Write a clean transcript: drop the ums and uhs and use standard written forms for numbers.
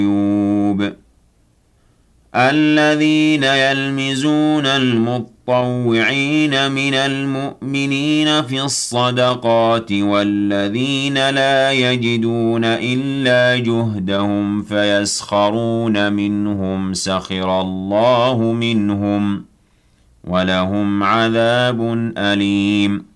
الذين يلمزون المطوعين من المؤمنين في الصدقات والذين لا يجدون إلا جهدهم فيسخرون منهم سخر الله منهم ولهم عذاب أليم